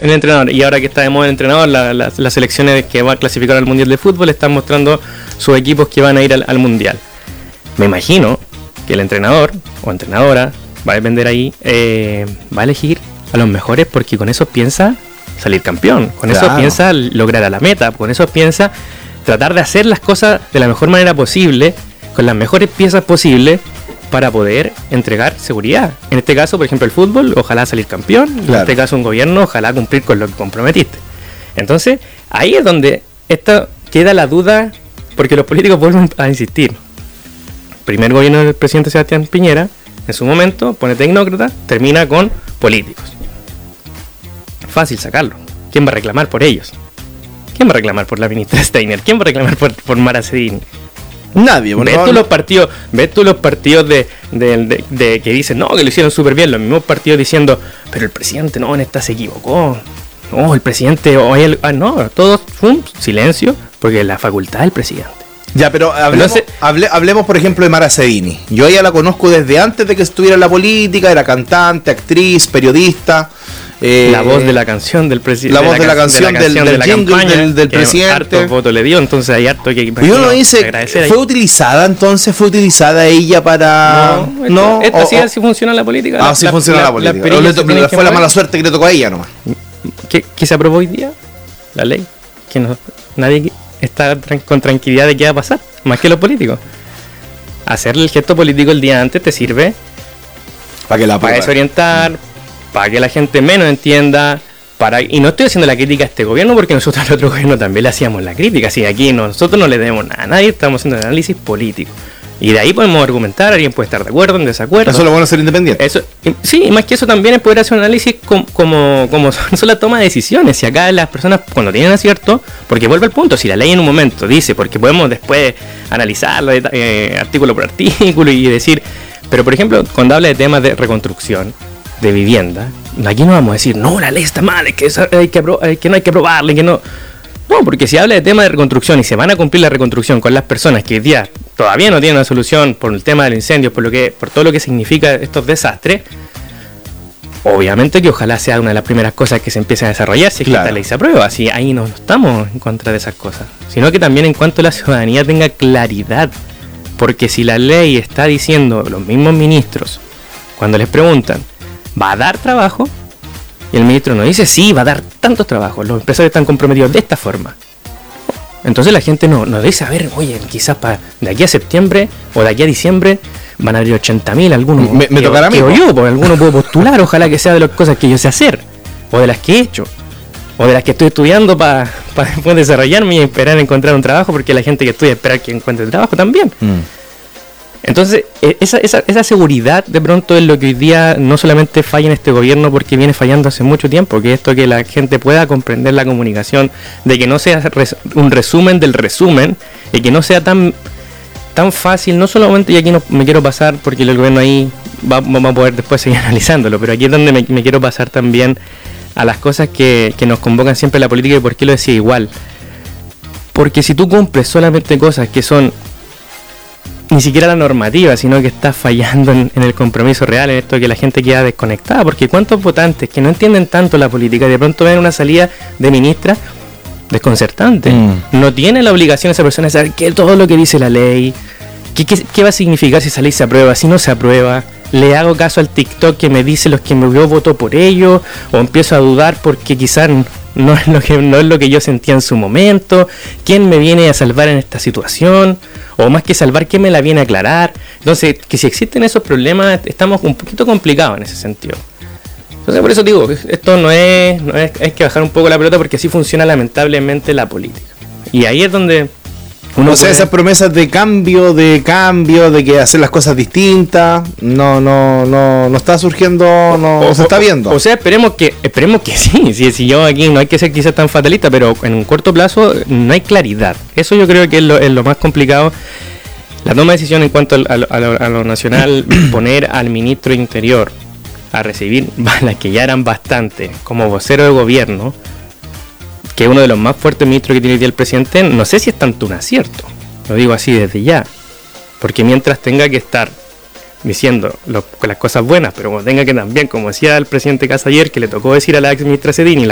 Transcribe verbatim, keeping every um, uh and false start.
el entrenador. Y ahora que está de moda el entrenador, la, la, las selecciones que van a clasificar al Mundial de Fútbol están mostrando sus equipos que van a ir al, al Mundial. Me imagino que el entrenador o entrenadora, va a depender ahí, eh, va a elegir a los mejores porque con eso piensa salir campeón, con claro. eso piensa lograr a la meta, con eso piensa tratar de hacer las cosas de la mejor manera posible, con las mejores piezas posibles, para poder entregar seguridad. En este caso, por ejemplo, el fútbol, ojalá salir campeón. Claro. En este caso, un gobierno, ojalá cumplir con lo que comprometiste. Entonces, ahí es donde esta queda la duda, porque los políticos vuelven a insistir. Primer gobierno del presidente Sebastián Piñera, en su momento, pone tecnócrata, termina con políticos. Fácil sacarlo. ¿Quién va a reclamar por ellos? ¿Quién va a reclamar por la ministra Steiner? ¿Quién va a reclamar por, por Mara Cedini? Nadie. Ves tú los partidos, ves tú los partidos de, de, de, de que dicen no, que lo hicieron súper bien, los mismos partidos diciendo, pero el presidente no, en esta se equivocó. No, el presidente, oh, el, ah, no, todos un silencio, porque es la facultad del presidente. Ya, pero hablemos, Entonces, hable, hablemos por ejemplo de Mara Cedini. Yo a ella la conozco desde antes de que estuviera en la política, era cantante, actriz, periodista. Eh, la voz de la canción del presidente. La voz de la, de la canción, de la canción del, del jingle campaña, del, del presidente. Harto voto le dio, entonces hay harto que. Y uno dice, ¿fue ahí. utilizada entonces? ¿Fue utilizada ella para.? No, no esta, esta o, sí así funciona la política. Ah, la, sí funciona la, la política. La, la le, le fue la mala suerte que le tocó a ella nomás. ¿Qué, qué se aprobó hoy día? La ley. Que no, nadie está con tranquilidad de qué va a pasar, más que los políticos. Hacer el gesto político el día antes te sirve para que la para desorientar, para que la gente menos entienda, para y no estoy haciendo la crítica a este gobierno porque nosotros al otro gobierno también le hacíamos la crítica, así aquí nosotros no le debemos nada a nadie, estamos haciendo el análisis político. Y de ahí podemos argumentar, alguien puede estar de acuerdo, en desacuerdo. Eso es lo bueno de ser independiente. Eso, sí, y más que eso también es poder hacer un análisis como, como, como son la toma de decisiones. Si acá las personas cuando tienen acierto, porque vuelve al punto, si la ley en un momento dice, porque podemos después analizarlo eh, artículo por artículo y decir, pero por ejemplo, cuando habla de temas de reconstrucción, de vivienda, aquí no vamos a decir, no, la ley está mal, es que, hay que, hay que no hay que aprobarla, que no... No, porque si habla de tema de reconstrucción y se van a cumplir la reconstrucción con las personas que hoy día todavía no tienen una solución por el tema del incendio, por lo que, por todo lo que significa estos desastres, obviamente que ojalá sea una de las primeras cosas que se empiecen a desarrollar si es claro. que esta ley se aprueba. Así ahí no estamos en contra de esas cosas, sino que también en cuanto la ciudadanía tenga claridad, porque si la ley está diciendo los mismos ministros cuando les preguntan, ¿va a dar trabajo? Y el ministro nos dice, sí, va a dar tantos trabajos, los empresarios están comprometidos de esta forma. Entonces la gente no, nos dice, a ver, oye, quizás para de aquí a septiembre o de aquí a diciembre van a abrir ochenta mil, algunos. Me, me que, tocará a mí. Que yo, porque alguno puedo postular, ojalá que sea de las cosas que yo sé hacer, o de las que he hecho, o de las que estoy estudiando para pa después desarrollarme y esperar encontrar un trabajo, porque la gente que estudia espera que encuentre trabajo también. Mm. Entonces, esa, esa, esa seguridad de pronto es lo que hoy día no solamente falla en este gobierno porque viene fallando hace mucho tiempo, que esto que la gente pueda comprender la comunicación, de que no sea res, un resumen del resumen, y que no sea tan tan fácil, no solamente, y aquí no me quiero pasar porque el gobierno ahí va, vamos a poder después seguir analizándolo, pero aquí es donde me, me quiero pasar también a las cosas que, que nos convocan siempre en la política y por qué lo decía igual. Porque si tú cumples solamente cosas que son ni siquiera la normativa, sino que está fallando en, en el compromiso real, en esto que la gente queda desconectada, porque cuántos votantes que no entienden tanto la política y de pronto ven una salida de ministra desconcertante, mm. no tiene la obligación esa persona de saber qué todo lo que dice la ley, qué, qué, qué va a significar si esa ley se aprueba, si no se aprueba, le hago caso al TikTok que me dice los que me yo voto por ello, o empiezo a dudar porque quizás no es lo que no es lo que yo sentía en su momento, quién me viene a salvar en esta situación, o más que salvar, quién me la viene a aclarar. Entonces, que si existen esos problemas, estamos un poquito complicados en ese sentido. Entonces, por eso digo, esto no es, no es, hay que bajar un poco la pelota porque así funciona lamentablemente la política. Y ahí es donde uno o sea, puede... esas promesas de cambio, de cambio, de que hacer las cosas distintas, no, no, no, no está surgiendo, no, o, no se está viendo. O, o sea, esperemos que, esperemos que sí, si, si yo aquí no hay que ser quizás tan fatalista, pero en un corto plazo no hay claridad. Eso yo creo que es lo, es lo más complicado. La toma de decisión en cuanto a, a, a, lo, a lo nacional, poner al ministro Interior a recibir balas que ya eran bastante como vocero de gobierno, que es uno de los más fuertes ministros que tiene hoy día el presidente, no sé si es tanto un acierto, lo digo así desde ya, porque mientras tenga que estar diciendo lo, las cosas buenas, pero tenga que también, como decía el presidente Casa ayer, que le tocó decir a la ex ministra Cedini,